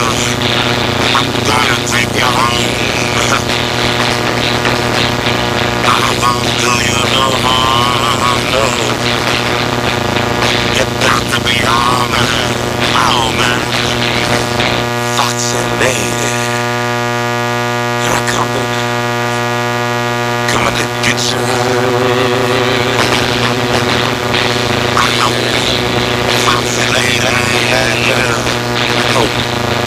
I'm gonna take you home. I won't do you no harm, no. You got to be all mine, all mine. Foxy lady, here I come, coming to get you. I know, foxy lady, yeah, yeah. Oh.